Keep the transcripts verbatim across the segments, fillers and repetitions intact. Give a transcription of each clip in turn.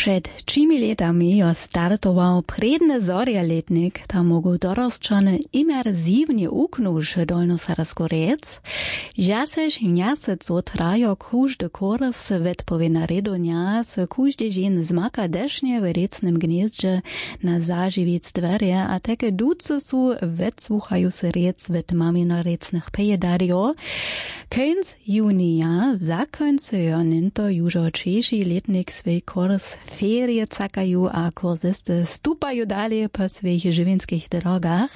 Przed trzymi latami jo startował predny zorjaletnik, tam mogą dorosczony imersywnie uknąć dolnosarsku rec. Jaseś miasecu trajo każdy kurs wetpowinna redonia, z każdy dzień zmaka desznie w recnym gnieździe na zażywiec dwerje, a takie duce su wetsłuchają se rec wetmami na recnych pejedario. Końc junia zakońcują ninto już oczejszy letnik swój kurs ferie cakają, a kursisty stupają dalej po swoich żywienskich drogach.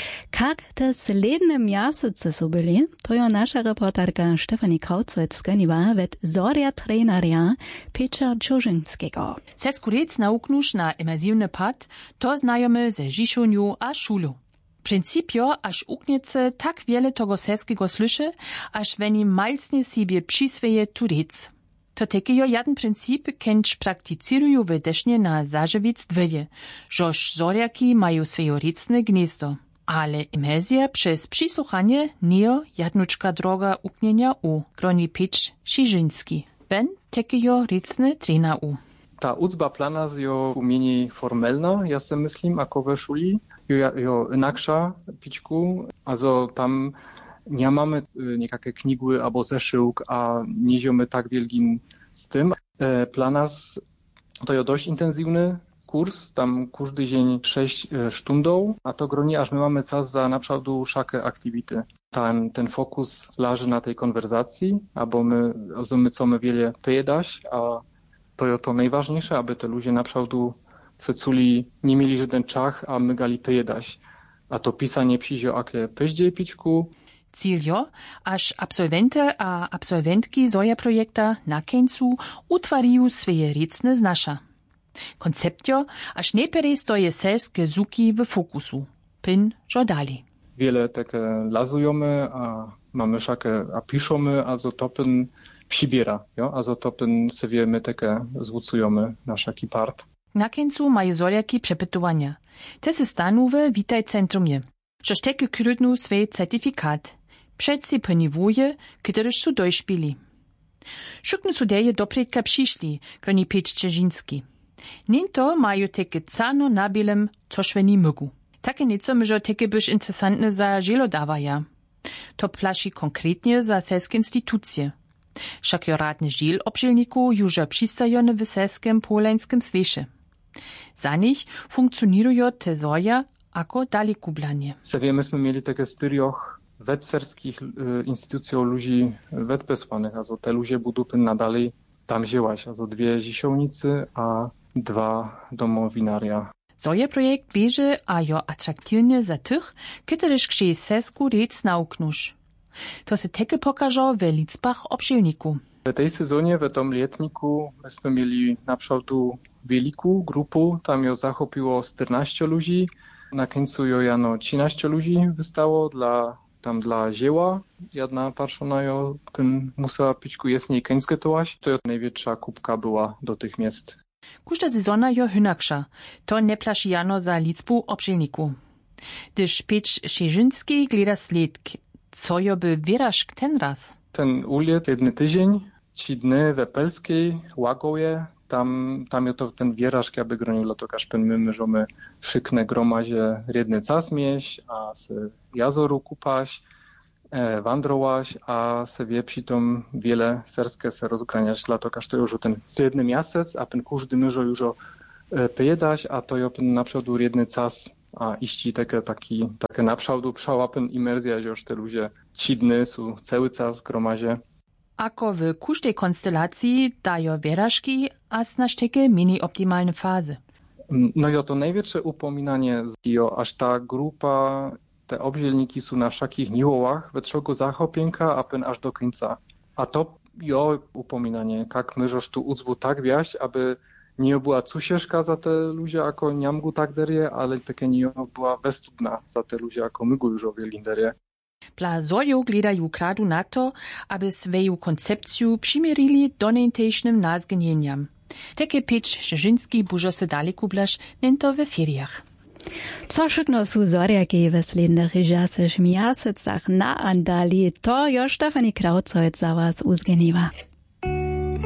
Jak te sledne miasece su byli, to jo nasza reporterka Stefanie Krautzoid skaniła wet zorja treneria Petra Czorzyńskiego. Seskurec nauknusz na imersywny pad, to znajome ze Žišoniu a šulu. Principio, aż ukniece tak wiele tego seskiego słyszy, aż weni malcnie sobie przysweje turec. To takiego jeden princip, kenč praktycirują wydecznie na zażywiec dwelje, żoż zorjaki mają swoje recne gniezdo. Ale imersja przez przysłuchanie nie jednuczka droga uknienia u, kroni Petr Czorzyński. Ben takiego recne trena u. Ta uczba plana jo umieni formelna, ja se myslím, ako ve šuli, jo, jo inaksza pičku, also tam nie mamy niekakve kniguły albo zeszyłk, a nie ziomy tak wielkim z tym. E, planas to jo dość intensywny kurs, tam każdy dzień sześć sztundów, a to groni, aż my mamy czas za naprawdę wszelkie aktywity. Ten, ten fokus leży na tej konwersacji, albo my, also my co my wiele pojedać, a to jest to najważniejsze, aby te ludzie naprawdę se culi nie mieli żaden czach, a my gali pojedać. A to pisanie przyjdzie akle peździe pićku. Ciljo, aż absolwente a absolwentki zoja projekta na końcu utwariją swoje recne znasza. Konceptio, aż najpierw stoje selskie zuki w fokusu. Pin żodali. Wiele takie lazujemy, a mamy szakę, a piszemy, also to pin przybiera, jo? Also to pin sobie my takie zwucujemy na szaki part. Na końcu mają zorjaki przepytowania. Te se stanowe witaj centrumie. Żoż takie krydnu swój certyfikat. Przed si poniwuje, któryż su dojszpili. Szuknu su deje dopredka przyszli, kroni Petr Czorzyński. Ninto mają takie cano na bielem, což veni mogu. Takie nieco myžo takie byś interesantne za želodawaja. To plaši konkretnie za selskie instytucje. Však jo radny žel obžilniku już přistajone w selskim polańskim svieše. Za nich funkcjonują te zoja ako dalekublanie. Sobie myśmy mieli takie styrioch wetserskich y, instytucji ludzi wetpesłanych, also te ludzie budu nadalej tam wzięłaś, also dwie zisiołnicy, a dwa domowinaria. Zoje projekt wieże a jo atraktivnie za tych, któryż krzy sesku rec nauknusz. To se teke pokażo w Lidzbach obszilniku. W tej sezonie, w tym letniku, myśmy mieli naprawdę wielką grupę, tam jo zachopiło czternaście ludzi, na końcu jo jano trzynaście ludzi wystało dla tam dla zieła. Jedna patrzona jo ten musiała pićku jesniej końskie tołaś, to jo największa kubka była dotychmiast. Każda sezona jo hynaksza, to nie plaši jano za Lidzbu obszilniku. Gdyż Petr Czorzyński gleda sled, co jo by wyrażk ten raz? Ten uliet jedny tydzień, trzy dny we Pelskiej, Łagoje, tam, tam je to ten wyrażk, aby gronił to każdy my możemy wszykne gromazie jedny czas mieć, a se jazoru kupać, e, wandrować, a sobie przy tym wiele serskie se rozgraniać, dla to każdy już ten jedny miasec, a ten każdy może już e, pojedać, a to jo na przodu jedny czas, a iści takie, taki, takie na przodu przełapen imersja, że już te ludzie trzy dny są cały czas gromazie. Ako w każdej konstelacji dają wyrażki, a znasz takie mini optimalne fazy. No i to największe upominanie, jo, aż ta grupa, te obzielniki są na wszakich niwołach, we trzego zachopienka, a pen aż do końca. A to jo upominanie, jak my żoż tu ucbu tak wjaść, aby nie była cusieszka za te ludzie, jako niamgu tak derie, ale takie nie była westudna za te ludzie, jako my go już owieli derie. Dla zorjo gledają kradu na to, aby swoją koncepcję przymierili do nejtejsznym nazgnieniam. Takie Petr Czorzyński bużo se dalekublaš nento we feriach. Co szykno su zorjaki w slednych miasecach na andali, to jo Stefanie Krautzoid za was uzgeniwa.